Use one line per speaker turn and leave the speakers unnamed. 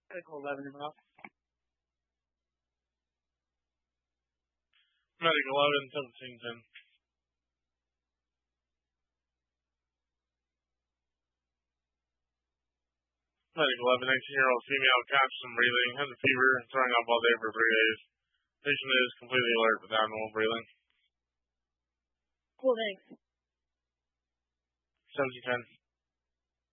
Medical 11 and up.
Medical 11, 1710. Medical 11, 19-year-old female, conscious and breathing, has a fever, throwing up all day for 3 days. Patient is completely alert with abnormal breathing.
Cool, thanks.
1710.